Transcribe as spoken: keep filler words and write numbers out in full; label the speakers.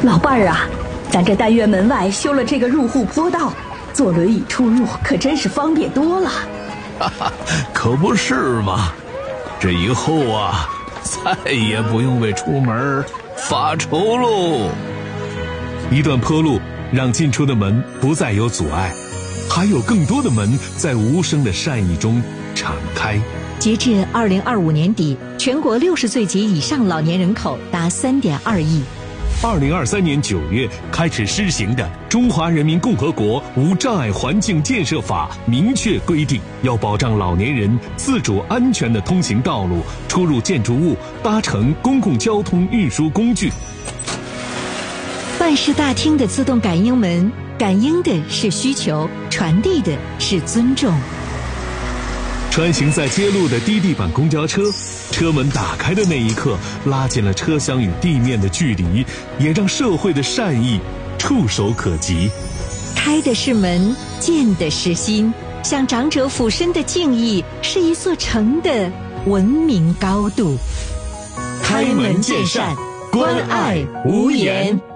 Speaker 1: 老伴儿啊，咱这单元门外修了这个入户坡道，坐轮椅出入可真是方便多了。
Speaker 2: 哈哈，可不是嘛，这以后啊，再也不用为出门发愁喽。
Speaker 3: 一段坡路让进出的门不再有阻碍，还有更多的门在无声的善意中敞开。
Speaker 4: 截至二零二五年底，全国六十岁及以上老年人口达三点二亿。
Speaker 3: 二零二三年九月开始施行的《中华人民共和国无障碍环境建设法》明确规定，要保障老年人自主安全的通行道路、出入建筑物、搭乘公共交通运输工具。
Speaker 4: 办事大厅的自动感应门，感应的是需求，传递的是尊重。
Speaker 3: 穿行在街路的低地板公交车，车门打开的那一刻，拉近了车厢与地面的距离，也让社会的善意触手可及。
Speaker 4: 开的是门，见的是心，向长者俯身的敬意，是一座城的文明高度。
Speaker 3: 开门见山，关爱无言。